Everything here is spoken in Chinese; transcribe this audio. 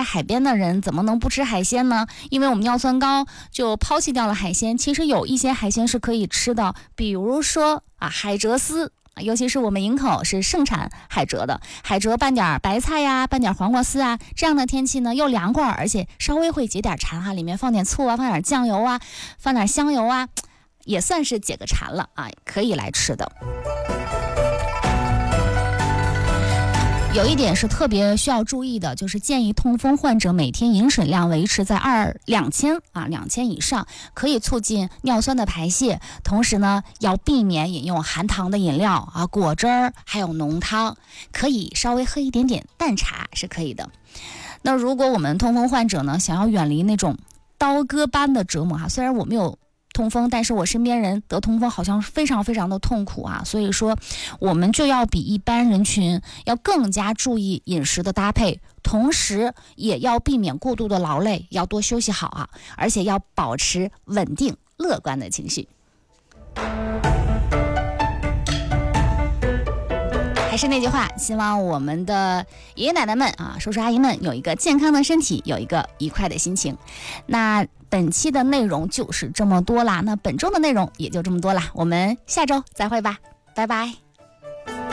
海边的人怎么能不吃海鲜呢？因为我们尿酸高就抛弃掉了海鲜。其实有一些海鲜是可以吃的，比如说海蜇丝。尤其是我们营口是盛产海蜇的，海蜇拌点白菜呀，拌点黄瓜丝啊，这样的天气呢又凉快，而且稍微会解点馋哈，里面放点醋啊，放点酱油啊，放点香油啊，也算是解个馋了啊，可以来吃的。有一点是特别需要注意的，就是建议痛风患者每天饮水量维持在2000以上，可以促进尿酸的排泄。同时呢，要避免饮用含糖的饮料啊、果汁儿，还有浓汤，可以稍微喝一点点淡茶是可以的。那如果我们痛风患者呢，想要远离那种刀割般的折磨虽然我没有痛风，但是我身边人得痛风好像非常非常的痛苦所以说我们就要比一般人群要更加注意饮食的搭配，同时也要避免过度的劳累，要多休息好而且要保持稳定乐观的情绪。还是那句话，希望我们的爷爷奶奶们叔叔阿姨们有一个健康的身体，有一个愉快的心情。那本期的内容就是这么多啦，那本周的内容也就这么多啦，我们下周再会吧，拜拜。